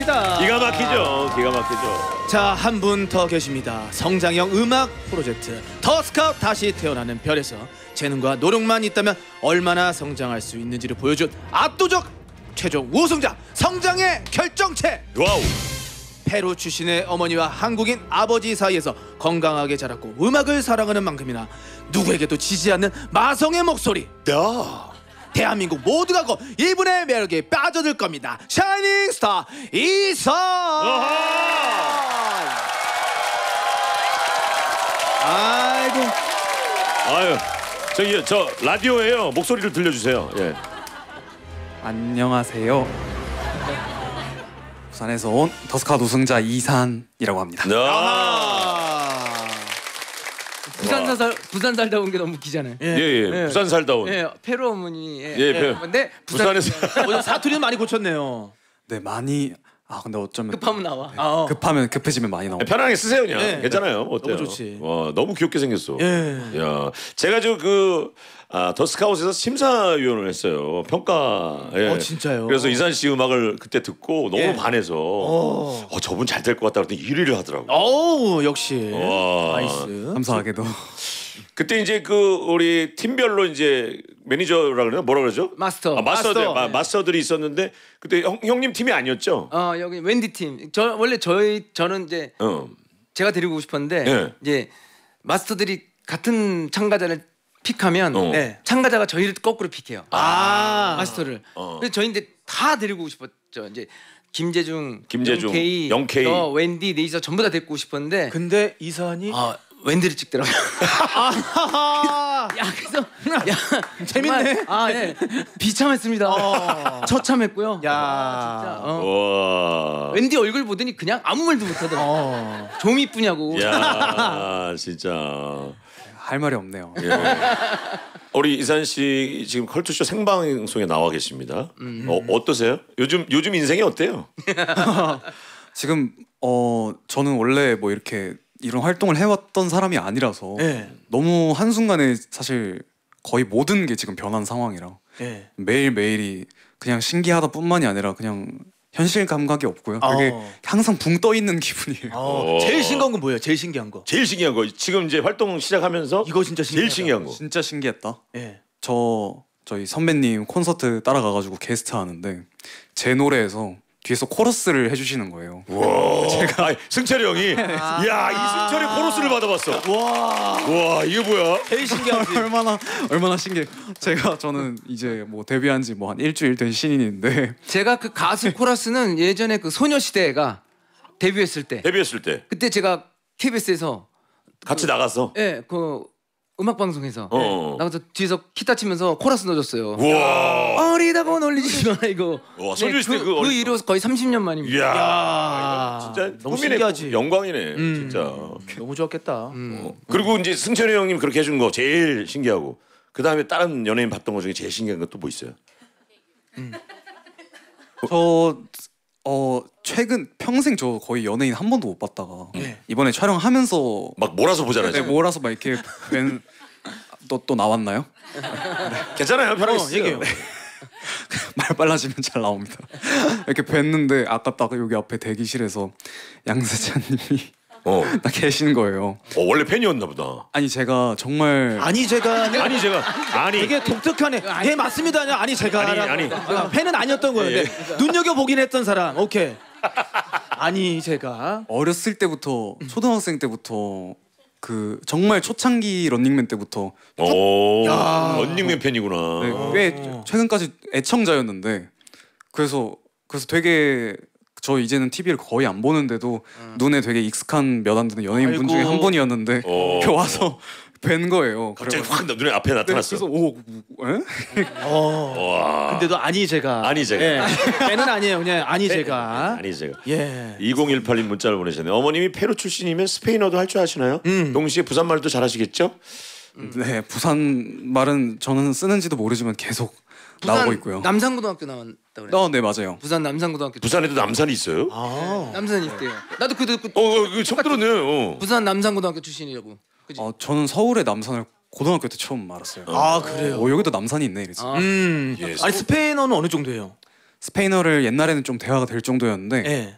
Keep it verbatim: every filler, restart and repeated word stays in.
기가 막히죠. 기가 막히죠. 자, 한 분 더 계십니다. 성장형 음악 프로젝트 더 스카우트 다시 태어나는 별에서 재능과 노력만 있다면 얼마나 성장할 수 있는지를 보여준 압도적 최종 우승자 성장의 결정체. 와우. 페루 출신의 어머니와 한국인 아버지 사이에서 건강하게 자랐고 음악을 사랑하는 만큼이나 누구에게도 지지 않는 마성의 목소리. 야. 대한민국 모두가 곧 이분의 매력에 빠져들 겁니다. 샤이닝 스타 이선. 아이고. 아유. 저기 저 라디오예요. 목소리를 들려주세요. 예. 안녕하세요. 부산에서 온 더스카우트 우승자 이산이라고 합니다. 아. 부산 살다 부산 살다 온 게 너무 웃기잖아요. 예, 예. 예. 부산 살다 온. 예, 페루 어머니. 예, 예, 페루. 근데 부산, 부산에서 오늘 사투리는 많이 고쳤네요. 네, 많이 아 근데 어쩌면 급하면 나와. 네, 아, 어. 급하면 급해지면 많이 나옵니다. 편하게 쓰세요 그냥. 네. 괜찮아요. 어때요? 너무 좋지. 와, 너무 귀엽게 생겼어. 예. 야, 제가 저그 아, 더스카웃에서 심사위원을 했어요. 평가. 예. 어, 진짜요? 그래서 이산 씨 음악을 그때 듣고 너무 예. 반해서 어. 어, 저분 잘 될 것 같다 그랬더니 일 위를 하더라고. 어우, 역시. 와. 나이스. 감사하게도 그때 이제 그 우리 팀별로 이제 매니저라 그러나 뭐라 그러죠? 마스터. 아, 마스터들, 마스터. 마, 마스터들이 있었는데 그때 형, 형님 팀이 아니었죠? 어 여기 웬디 팀. 저 원래 저희 저는 이제 어. 제가 데리고 오고 싶었는데 예. 이제 마스터들이 같은 참가자를 픽하면 어. 네. 참가자가 저희를 거꾸로 픽해요. 아. 마스터를. 어. 그래서 저희 이제 다 데리고 오고 싶었죠. 이제 김재중, 김재중, 영케이, 영케이. 저 웬디, 네이서 전부 다 데리고 오고 싶었는데 근데 이산이 아 웬디를 찍더라고요. 아하하. 야 그래서 야 재밌네. 정말, 아 예 비참했습니다. 어. 처참했고요. 야. 진짜, 어. 와. 웬디 얼굴 보더니 그냥 아무 말도 못하더라고. 어. 좀 이쁘냐고. 야, 진짜. 할 말이 없네요. 예. 우리 이산 씨 지금 컬투쇼 생방송에 나와 계십니다. 음. 어, 어떠세요? 요즘 요즘 인생이 어때요? 지금 어 저는 원래 뭐 이렇게 이런 활동을 해왔던 사람이 아니라서 예. 너무 한 순간에 사실 거의 모든 게 지금 변한 상황이라 예. 매일 매일이 그냥 신기하다뿐만이 아니라 그냥 현실 감각이 없고요. 되게 어. 항상 붕 떠 있는 기분이에요. 어. 오. 제일 신기한 건 뭐예요? 제일 신기한 거. 제일 신기한 거 지금 이제 활동 시작하면서 이거 진짜 제일 신기하다. 신기한 거. 진짜 신기했다. 예. 저 저희 선배님 콘서트 따라가가지고 게스트 하는데 제 노래에서 뒤에서 코러스를 해주시는 거예요. 와, 제가 아니, 승철이 형이 야, 이 승철이 코러스를 받아봤어. 와. 와, 이게 뭐야? 제일 신기하지. 얼마나 얼마나 신기해. 제가 저는 이제 뭐 데뷔한 지 뭐 한 일주일 된 신인인데 제가 그 가수 코러스는 예전에 그 소녀시대가 데뷔했을 때 데뷔했을 때 그때 제가 케이비에스에서 같이 나갔어. 예, 그 음악 방송에서 어. 나가서 뒤에서 기타 치면서 코러스 넣어줬어요. 우와. 어리다고 놀리지 마라 이거. 와, 소녀시대 그, 그 그 어리- 이후로 거의 삼십 년 만입니다. 이야. 야. 진짜 너무 꿈이네, 신기하지. 영광이네, 음. 진짜. 너무 좋았겠다. 음. 어. 그리고 이제 승철이 형님 그렇게 해준 거 제일 신기하고 그 다음에 다른 연예인 봤던 거 중에 제일 신기한 건 또 뭐 있어요? 저 어 최근 평생 저 거의 연예인 한 번도 못 봤다가 네. 이번에 촬영하면서 막 몰아서 보잖아요. 네, 지금. 몰아서 막 이렇게 뵌 또, 또 나왔나요? 괜찮아요, 편하게 어, 쓰세요. 얘기해요. 말 빨라지면 잘 나옵니다. 이렇게 뵀는데 아까 딱 여기 앞에 대기실에서 양세찬님이 어. 딱 계신 거예요. 어, 원래 팬이었나 보다. 아니 제가 정말 아니 제가 아니 제가 아니 되게 독특하네. 예 맞습니다. 아니 제가 아니, 아니. 아, 팬은 아니었던 거예요. 예. 근데 눈여겨 보긴 했던 사람. 오케이. 아니 제가 어렸을 때부터 초등학생 때부터 그 정말 초창기 런닝맨 때부터 오, 야. 런닝맨 팬이구나. 네, 꽤 최근까지 애청자였는데 그래서 그래서 되게 저 이제는 티비를 거의 안 보는데도 눈에 되게 익숙한 몇 안 되는 연예인 분 중에 아이고. 한 분이었는데 어. 이렇게 와서 뵌 거예요. 갑자기 그래가지고- 확 눈에 앞에 네, 나타났어. 그래서 오, 에? 어. 와. 근데도 아니 제가 아니 제가. 예. 팬은 아니에요. 그냥 아니 제가 아니 제가. 예. 이공일팔 님 문자를 보내셨네요. 어머님이 페루 출신이면 스페인어도 할 줄 아시나요? 음. 동시에 부산 말도 잘하시겠죠? 네, 부산 말은 저는 쓰는지도 모르지만 계속 나오고 있고요. 남산고등학교 나왔다 그래. 어, 네 맞아요. 부산 남산고등학교. 부산에도 남산이 있어요? 아. 남산이 있대요. 나도 그, 그 어, 어, 그 처음 들었네. 어. 부산 남산고등학교 출신이라고. 그지? 어, 저는 서울의 남산을 고등학교 때 처음 알았어요. 아 그래요. 어, 여기도 남산이 있네 이랬지. 아. 음. 예, 아니 스페인어는 어느 정도예요? 스페인어를 옛날에는 좀 대화가 될 정도였는데 예.